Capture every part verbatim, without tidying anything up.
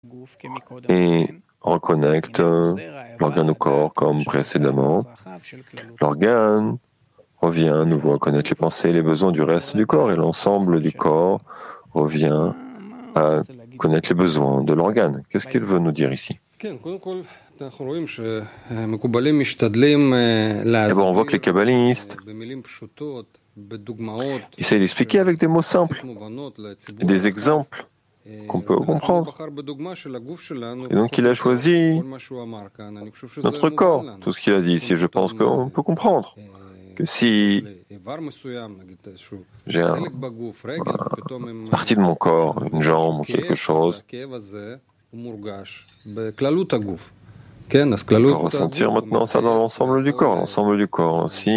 et reconnecte l'organe au corps comme précédemment. L'organe revient à nouveau à connaître les pensées et les besoins du reste du corps, et l'ensemble du corps revient à connaître les besoins de l'organe. Qu'est-ce qu'il veut nous dire ici? Eh bien, on voit que les kabbalistes essayent d'expliquer avec des mots simples, des exemples qu'on peut comprendre. Et donc il a choisi notre corps, tout ce qu'il a dit ici. Je pense qu'on peut comprendre que si j'ai un, une partie de mon corps, une jambe ou quelque chose, on peut ressentir maintenant ça dans l'ensemble du corps, l'ensemble du corps aussi.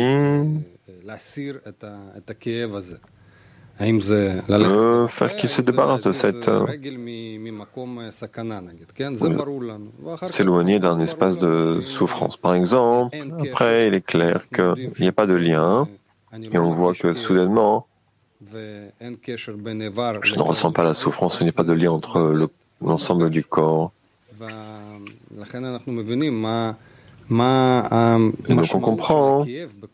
Euh, faire qu'il se débarrasse de cette euh, s'éloigner d'un espace de souffrance. Par exemple, après, il est clair qu'il n'y a pas de lien, et on voit que soudainement, je ne ressens pas la souffrance, il n'y a pas de lien entre le, l'ensemble du corps. Et donc on comprend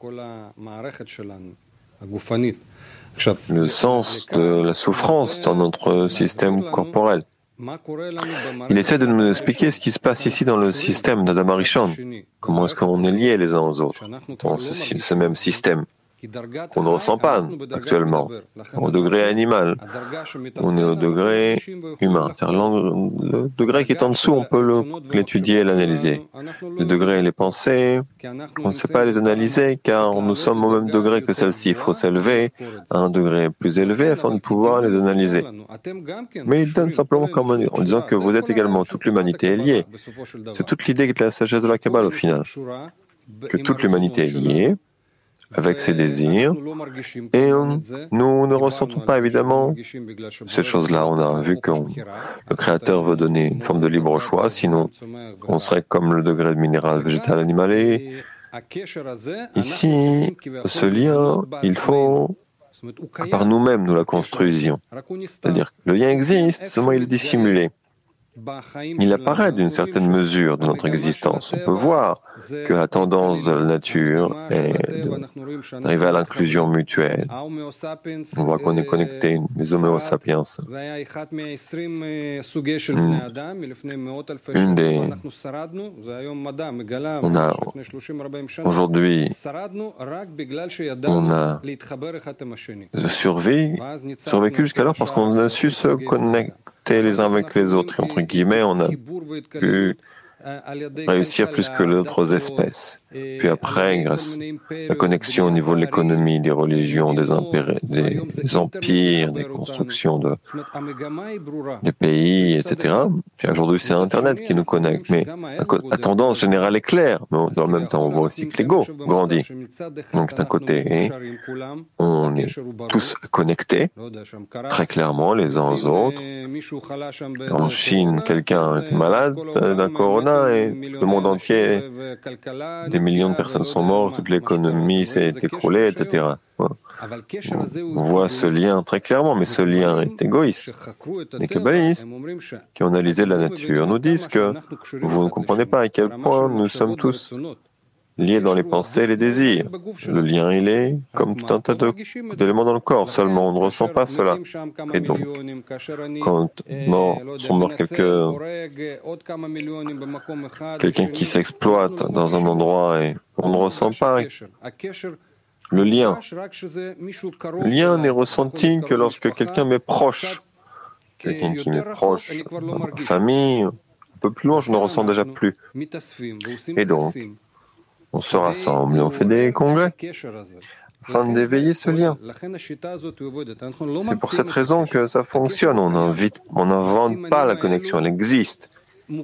le sens de la souffrance dans notre système corporel. Il essaie de nous expliquer ce qui se passe ici dans le système d'Adam Arishon. Comment est-ce qu'on est liés les uns aux autres dans ce, ce même système qu'on ne ressent pas actuellement, au degré animal. On est au degré humain. Le degré qui est en dessous, on peut le, l'étudier et l'analyser. Le degré et les pensées, on ne sait pas les analyser car nous sommes au même degré que celle-ci. Il faut s'élever à un degré plus élevé afin de pouvoir les analyser. Mais il donne simplement comme en disant que vous êtes également, toute l'humanité est liée. C'est toute l'idée de la sagesse de la Kabbale au final. Que toute l'humanité est liée avec ses désirs, et on, nous ne ressentons pas évidemment ces choses-là. On a vu que le Créateur veut donner une forme de libre choix, sinon on serait comme le degré de minéral, végétal, animal. Et ici, ce lien, il faut que par nous-mêmes nous la construisions. C'est-à-dire que le lien existe, seulement il est dissimulé. Il apparaît d'une certaine mesure de notre existence. On peut voir que la tendance de la nature est d'arriver à l'inclusion mutuelle. On voit qu'on est connecté, les Homo sapiens. Une des... On a aujourd'hui, on a survécu, survécu jusqu'alors parce qu'on a su se connecter les uns avec les autres. Et entre guillemets, on a pu réussir plus que d'autres espèces. Puis après, grâce à la connexion au niveau de l'économie, des religions, des, impéri- des, des empires, des constructions de, des pays, et cetera. Puis aujourd'hui, c'est Internet qui nous connecte. Mais la, la tendance générale est claire. Mais dans le même temps, on voit aussi que l'ego grandit. Donc d'un côté, on est tous connectés, très clairement, les uns aux autres. En Chine, quelqu'un est malade d'un corona et le monde entier, des millions de personnes sont mortes, toute l'économie s'est écroulée, et cetera. On voit ce lien très clairement, mais ce lien est égoïste. Les kabbalistes qui ont analysé la nature nous disent que vous ne comprenez pas à quel point nous sommes tous liés dans les pensées et les désirs. Le lien, il est comme tout un tas de, d'éléments dans le corps, seulement on ne ressent pas cela. Et donc, quand mort, sont morts quelques, quelqu'un qui s'exploite dans un endroit et on ne ressent pas le lien. Le lien n'est ressenti que lorsque quelqu'un m'est proche. Quelqu'un qui m'est proche, dans ma famille, un peu plus loin, je ne ressens déjà plus. Et donc, on se rassemble et on fait des congrès afin d'éveiller ce lien. C'est pour cette raison que ça fonctionne. On invite, on n'invente pas la connexion, elle existe. Et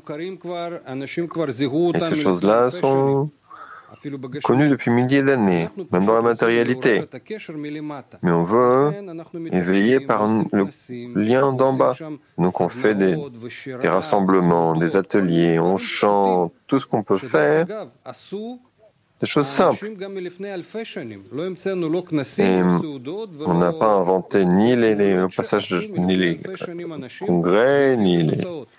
ces choses-là sont connues depuis milliers d'années, même dans la matérialité. Mais on veut éveiller par le lien d'en bas. Donc on fait des, des rassemblements, des ateliers, on chante, tout ce qu'on peut faire. Des choses simples. Et on n'a pas inventé ni les, les passages, ni les congrès, ni les